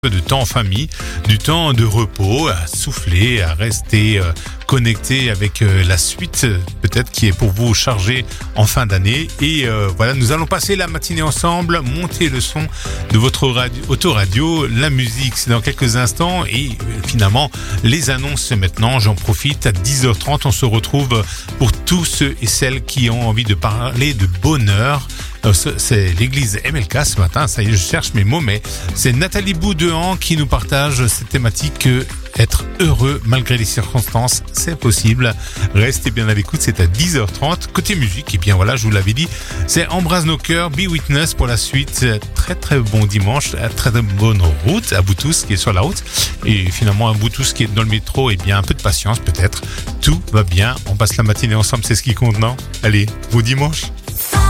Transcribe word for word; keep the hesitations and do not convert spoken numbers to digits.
peu de temps en famille, du temps de repos, à souffler, à rester euh, connecté avec euh, la suite, peut-être qui est pour vous chargée en fin d'année. Et euh, voilà, nous allons passer la matinée ensemble, monter le son de votre radio, autoradio, la musique, c'est dans quelques instants. Et euh, finalement, les annonces maintenant, j'en profite, à dix heures trente, on se retrouve pour tous ceux et celles qui ont envie de parler de bonheur. C'est l'église M L K ce matin, ça y est, je cherche mes mots, mais c'est Nathalie Boudéan qui nous partage cette thématique que être heureux malgré les circonstances, c'est possible. Restez bien à l'écoute, c'est à dix heures trente. Côté musique, et bien voilà, je vous l'avais dit, c'est Embrasse nos cœurs, Be Witness pour la suite. Très très bon dimanche, très très bonne route à vous tous qui est sur la route. Et finalement, à vous tous qui est dans le métro, et bien un peu de patience peut-être. Tout va bien, on passe la matinée ensemble, c'est ce qui compte, non? Allez, bon dimanche.